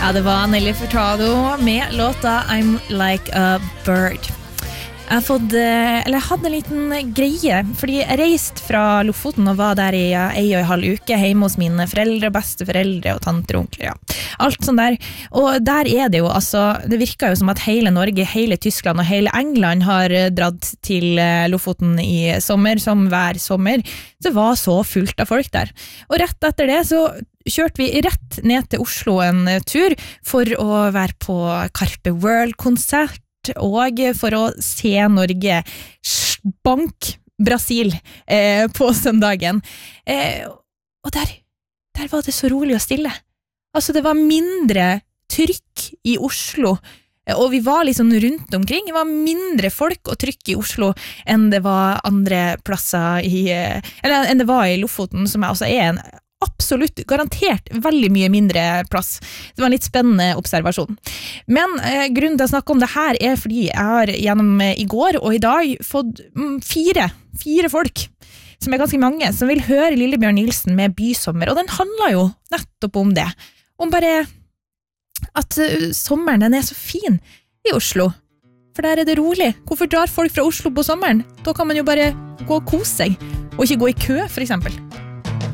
Ja, det var Nelly Furtado med låta I'm Like a Bird. Jeg hadde en liten greie, fordi jeg reiste fra Lofoten og var der i 1,5 uke hjemme hos mine foreldre, besteforeldre og tanter og onkler, ja. Alt sånn der. Og der det jo, altså, det virker jo som at hele Norge, hele Tyskland og hele England har dratt til Lofoten i sommer, som hver sommer. Det var så fullt av folk der. Og rett etter det så kjørte vi rett ned til Oslo en tur for å være på Carpe World-konsert, og for å se Norge bank Brasil på søndagen. Og der var det så rolig og stille. Altså det var mindre trykk i Oslo, og vi var liksom rundt omkring. Det var mindre folk og trykk i Oslo enn det var andre plasser enn det var i Lofoten, som altså en absolutt, garantert veldig mye mindre plass. Det var en litt spennende observasjon. Men grunnen til å snakke om det her fordi jeg har gjennom i går og i dag fått fire folk, som ganske mange, som vil høre Lillebjørn Nilsen med Bysommer, og den handler jo nettopp om det. Om bare at sommeren den så fin i Oslo. For der det rolig. Hvorfor drar folk fra Oslo på sommeren? Da kan man jo bare gå og kose seg, og ikke gå i kø, for eksempel.